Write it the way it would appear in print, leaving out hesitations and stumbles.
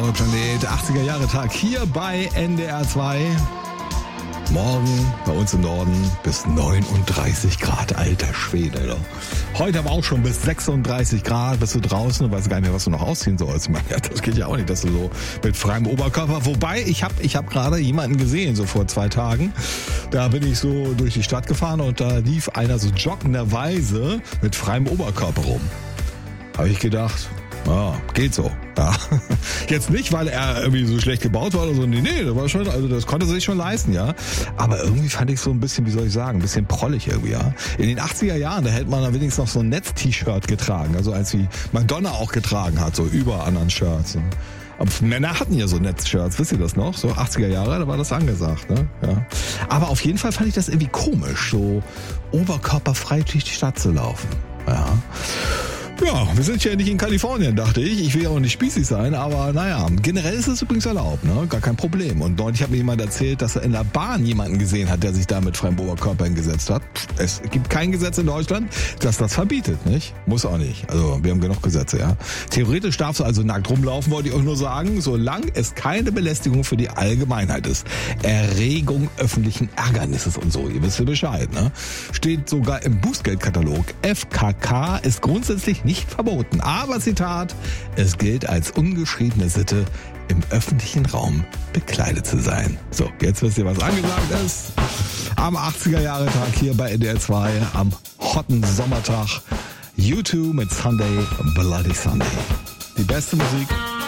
Planet, 80er Jahre Tag hier bei NDR 2. Morgen bei uns im Norden bis 39 Grad, alter Schwede. Oder? Heute aber auch schon bis 36 Grad, bist du draußen und weißt gar nicht mehr, was du noch ausziehen sollst. Ich meine, ja, das geht ja auch nicht, dass du so mit freiem Oberkörper, wobei ich hab gerade jemanden gesehen, so vor 2 Tagen, da bin ich so durch die Stadt gefahren und da lief einer so joggenderweise mit freiem Oberkörper rum. Habe ich gedacht, ja, geht so. Ja. Jetzt nicht, weil er irgendwie so schlecht gebaut war oder so. Nee, das war schon, also das konnte er sich schon leisten, ja. Aber irgendwie fand ich so ein bisschen, wie soll ich sagen, ein bisschen prollig irgendwie, ja. In den 80er Jahren, da hätte man da wenigstens noch so ein Netz-T-Shirt getragen, also als wie Madonna auch getragen hat, so über anderen Shirts. Aber Männer hatten ja so Netzshirts, wisst ihr das noch? So 80er Jahre, da war das angesagt, ne? Ja. Aber auf jeden Fall fand ich das irgendwie komisch, so oberkörperfrei durch die Stadt zu laufen. Ja. Ja, wir sind ja nicht in Kalifornien, dachte ich. Ich will ja auch nicht spießig sein, aber naja, generell ist es übrigens erlaubt, ne? Gar kein Problem. Und neulich hat mir jemand erzählt, dass er in der Bahn jemanden gesehen hat, der sich da mit freiem Oberkörper hingesetzt hat. Es gibt kein Gesetz in Deutschland, das das verbietet, nicht? Muss auch nicht. Also, wir haben genug Gesetze, ja. Theoretisch darfst du also nackt rumlaufen, wollte ich euch nur sagen, solange es keine Belästigung für die Allgemeinheit ist. Erregung öffentlichen Ärgernisses und so, ihr wisst ja Bescheid, ne? Steht sogar im Bußgeldkatalog. FKK ist grundsätzlich nicht verboten. Aber Zitat, es gilt als ungeschriebene Sitte, im öffentlichen Raum bekleidet zu sein. So, jetzt wisst ihr, was angesagt ist. Am 80er-Jahre-Tag hier bei NDR 2, am hotten Sommertag. U2 mit Sunday, Bloody Sunday. Die beste Musik